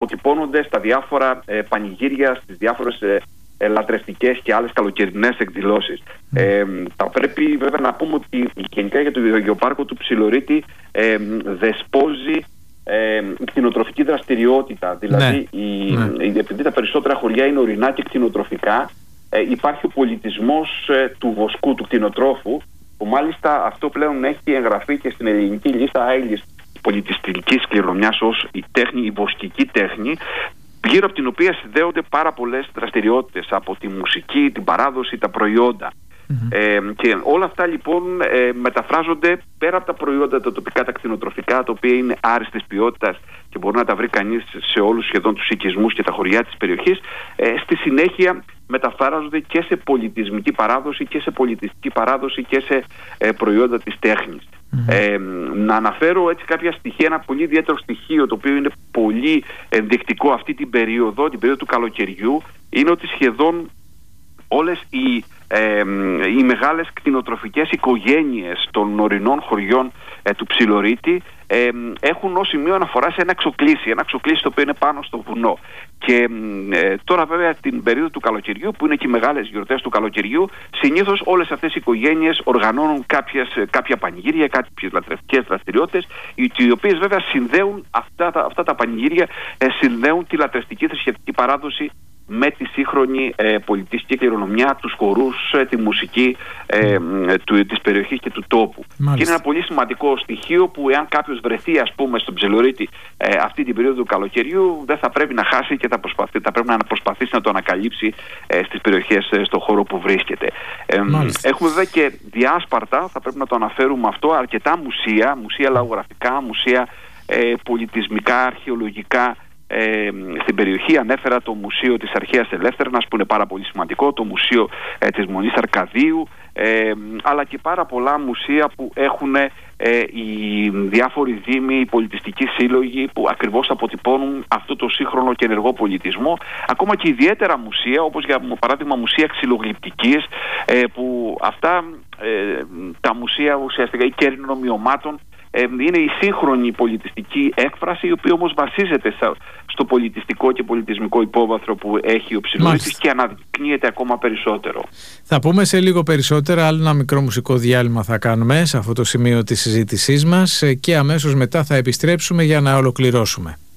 αποτυπώνονται στα διάφορα πανηγύρια, στις διάφορες λατρευτικές και άλλες καλοκαιρινές εκδηλώσεις. Θα πρέπει βέβαια να πούμε ότι γενικά για το γεωπάρκο του Ψιλορείτη δεσπόζει η κτηνοτροφική δραστηριότητα. Δηλαδή, επειδή τα περισσότερα χωριά είναι ορεινά και κτηνοτροφικά, υπάρχει ο πολιτισμός του βοσκού, του κτηνοτρόφου, που μάλιστα αυτό πλέον έχει εγγραφεί και στην ελληνική λίστα άειλης πολιτιστικής κληρονομιάς ως η βοσκική τέχνη, γύρω από την οποία συνδέονται πάρα πολλές δραστηριότητες, από τη μουσική, την παράδοση, τα προϊόντα. Και όλα αυτά λοιπόν μεταφράζονται πέρα από τα προϊόντα τα τοπικά, τα κτηνοτροφικά, τα οποία είναι άριστης ποιότητας και μπορεί να τα βρει κανείς σε όλους σχεδόν τους οικισμούς και τα χωριά της περιοχής. Στη συνέχεια μεταφράζονται και σε πολιτισμική παράδοση και σε πολιτιστική παράδοση και σε προϊόντα της τέχνης. Να αναφέρω έτσι κάποια στοιχεία, ένα πολύ ιδιαίτερο στοιχείο το οποίο είναι πολύ ενδεικτικό αυτή την περίοδο του καλοκαιριού, είναι ότι σχεδόν όλες οι μεγάλες κτηνοτροφικές οικογένειες των ορεινών χωριών του Ψιλορείτη έχουν ως σημείο αναφορά σε ένα εξοκλήσι το οποίο είναι πάνω στο βουνό. Και τώρα βέβαια την περίοδο του καλοκαιριού, που είναι και οι μεγάλες γιορτές του καλοκαιριού, συνήθως όλες αυτές οι οικογένειες οργανώνουν κάποια πανηγύρια, κάποιες λατρευτικές δραστηριότητες, οι οποίες βέβαια συνδέουν αυτά τα πανηγύρια, συνδέουν τη λατρευτική θρησκευτική παράδοση με τη σύγχρονη πολιτιστική κληρονομιά, τους χορούς, τη μουσική της περιοχής και του τόπου. Μάλιστα. Και είναι ένα πολύ σημαντικό στοιχείο που εάν κάποιος βρεθεί ας πούμε στον Ψιλορείτη αυτή την περίοδο του καλοκαιριού, δεν θα πρέπει να χάσει και θα πρέπει να προσπαθήσει να το ανακαλύψει στις περιοχές, στον χώρο που βρίσκεται. Έχουμε βέβαια και διάσπαρτα, θα πρέπει να το αναφέρουμε αυτό, αρκετά μουσεία λαογραφικά, μουσεία πολιτισμικά, αρχαιολογικά στην περιοχή. Ανέφερα το Μουσείο της Αρχαίας Ελεύθερνας που είναι πάρα πολύ σημαντικό, το Μουσείο της Μονής Αρκαδίου, αλλά και πάρα πολλά μουσεία που έχουν οι διάφοροι δήμοι, οι πολιτιστικοί σύλλογοι που ακριβώς αποτυπώνουν αυτό το σύγχρονο και ενεργό πολιτισμό. Ακόμα και ιδιαίτερα μουσεία, όπως για παράδειγμα μουσεία ξυλογλυπτικής, που αυτά τα μουσεία ουσιαστικά ή κέρνων ομοιωμάτων είναι η σύγχρονη πολιτιστική έκφραση, η οποία όμως βασίζεται στο πολιτιστικό και πολιτισμικό υπόβαθρο που έχει ο Ψιλορείτης και αναδεικνύεται ακόμα περισσότερο. Θα πούμε σε λίγο περισσότερα, άλλο ένα μικρό μουσικό διάλειμμα θα κάνουμε σε αυτό το σημείο της συζήτησής μας και αμέσως μετά θα επιστρέψουμε για να ολοκληρώσουμε.